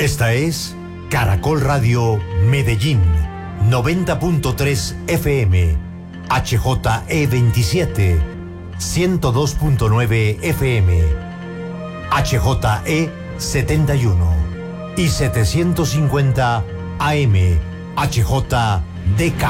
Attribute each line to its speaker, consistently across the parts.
Speaker 1: Esta es Caracol Radio Medellín, 90.3 FM, HJE 27, 102.9 FM, HJE 71 y 750 AM, HJDK.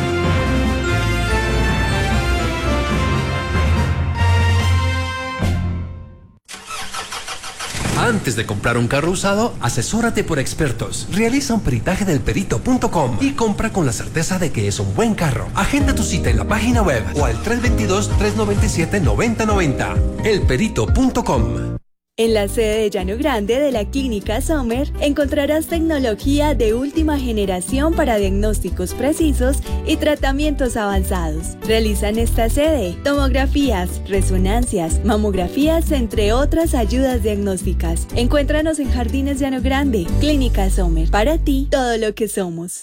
Speaker 2: Antes de comprar un carro usado, asesórate por expertos. Realiza un peritaje del perito.com y compra con la certeza de que es un buen carro. Agenda tu cita en la página web o al 322-397-9090. Elperito.com.
Speaker 3: En la sede de Llano Grande de la Clínica Sommer encontrarás tecnología de última generación para diagnósticos precisos y tratamientos avanzados. Realizan esta sede tomografías, resonancias, mamografías, entre otras ayudas diagnósticas. Encuéntranos en Jardines Llano Grande. Clínica Sommer. Para ti, todo lo que somos.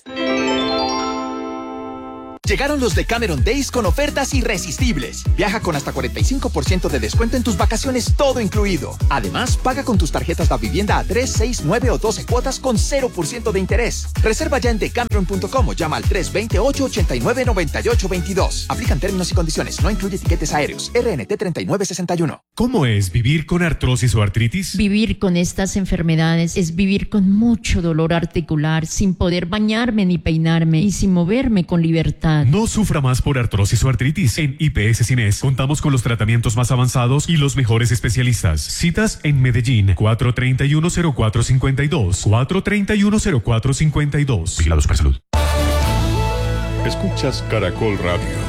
Speaker 4: Llegaron los Decameron Days con ofertas irresistibles. Viaja con hasta 45% de descuento en tus vacaciones, todo incluido. Además, paga con tus tarjetas Davivienda a 3, 6, 9 o 12 cuotas con 0% de interés. Reserva ya en decameron.com o llama al 320-889-9822. Aplican términos y condiciones. No incluye tiquetes aéreos. RNT 3961.
Speaker 5: ¿Cómo es vivir con artrosis o artritis?
Speaker 6: Vivir con estas enfermedades es vivir con mucho dolor articular, sin poder bañarme ni peinarme y sin moverme con libertad.
Speaker 5: No sufra más por artrosis o artritis. En IPS Cines contamos con los tratamientos más avanzados y los mejores especialistas. Citas en Medellín, 431-0452. 431-0452. Vigilado Supersalud.
Speaker 7: Escuchas Caracol Radio.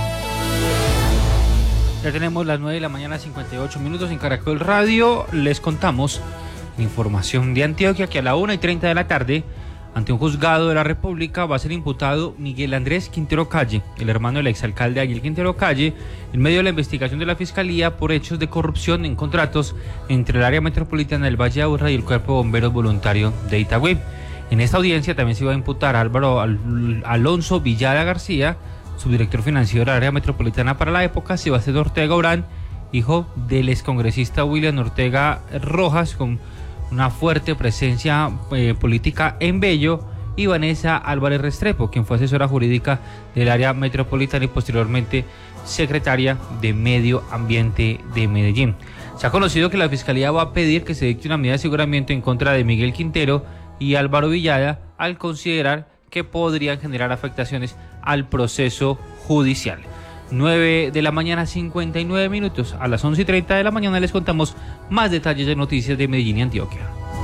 Speaker 8: Ya tenemos las 9 de la mañana, 58 minutos en Caracol Radio. Les contamos información de Antioquia que a la 1:30 de la tarde, ante un juzgado de la República, va a ser imputado Miguel Andrés Quintero Calle, el hermano del exalcalde Ángel Quintero Calle, en medio de la investigación de la Fiscalía por hechos de corrupción en contratos entre el área metropolitana del Valle de Aburrá y el Cuerpo de Bomberos Voluntario de Itagüí. En esta audiencia también se va a imputar a Álvaro Alonso Villada García, subdirector financiero del área metropolitana para la época, Sebastián Ortega Urán, hijo del excongresista William Ortega Rojas, con una fuerte presencia política en Bello, y Vanessa Álvarez Restrepo, quien fue asesora jurídica del área metropolitana y posteriormente secretaria de Medio Ambiente de Medellín. Se ha conocido que la Fiscalía va a pedir que se dicte una medida de aseguramiento en contra de Miguel Quintero y Álvaro Villada al considerar que podrían generar afectaciones al proceso judicial. 9 de la mañana, 59 minutos. A las 11:30 de la mañana les contamos más detalles de noticias de Medellín y Antioquia.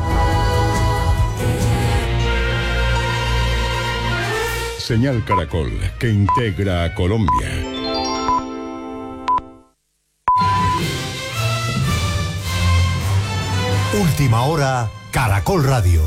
Speaker 7: Señal Caracol, que integra a Colombia.
Speaker 1: Última hora, Caracol Radio.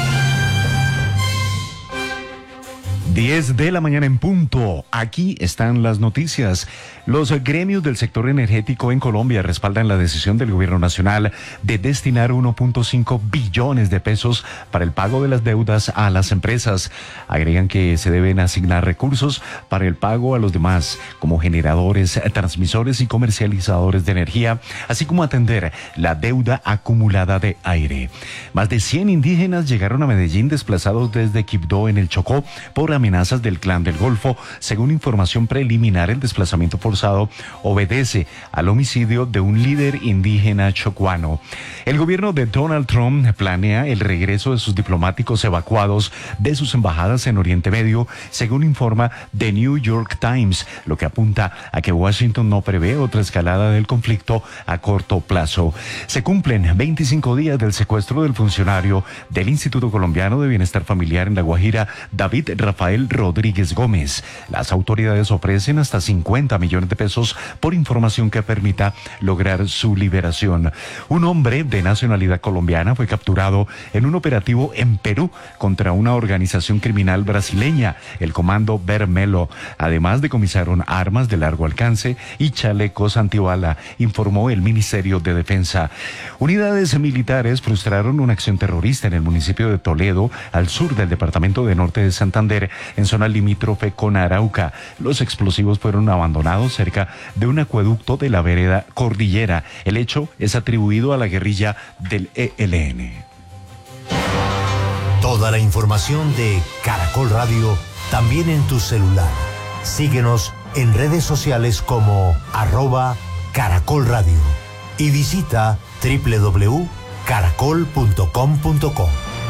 Speaker 9: 10 de la mañana en punto. Aquí están las noticias. Los gremios del sector energético en Colombia respaldan la decisión del gobierno nacional de destinar 1.5 billones de pesos para el pago de las deudas a las empresas. Agregan que se deben asignar recursos para el pago a los demás, como generadores, transmisores y comercializadores de energía, así como atender la deuda acumulada de aire. Más de 100 indígenas llegaron a Medellín desplazados desde Quibdó, en el Chocó, por amenazas del Clan del Golfo. Según información preliminar, el desplazamiento forzado obedece al homicidio de un líder indígena chocuano. El gobierno de Donald Trump planea el regreso de sus diplomáticos evacuados de sus embajadas en Oriente Medio, según informa The New York Times, lo que apunta a que Washington no prevé otra escalada del conflicto a corto plazo. Se cumplen 25 días del secuestro del funcionario del Instituto Colombiano de Bienestar Familiar en La Guajira, David Rafael Rodríguez Gómez. Las autoridades ofrecen hasta 50 millones de pesos por información que permita lograr su liberación. Un hombre de nacionalidad colombiana fue capturado en un operativo en Perú contra una organización criminal brasileña, el Comando Vermelho. Además, decomisaron armas de largo alcance y chalecos antibala, informó el Ministerio de Defensa. Unidades militares frustraron una acción terrorista en el municipio de Toledo, al sur del departamento de Norte de Santander, en zona limítrofe con Arauca. Los explosivos fueron abandonados cerca de un acueducto de la vereda Cordillera. El hecho es atribuido a la guerrilla del ELN.
Speaker 1: Toda la información de Caracol Radio también en tu celular. Síguenos en redes sociales como @Caracol Radio y visita www.caracol.com.co.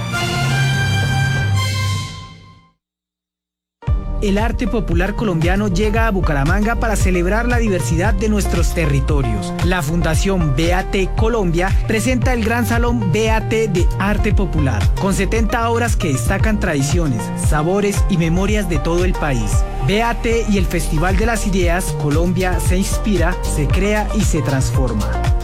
Speaker 10: El arte popular colombiano llega a Bucaramanga para celebrar la diversidad de nuestros territorios. La Fundación BAT Colombia presenta el Gran Salón BAT de Arte Popular, con 70 obras que destacan tradiciones, sabores y memorias de todo el país. BAT y el Festival de las Ideas, Colombia se inspira, se crea y se transforma.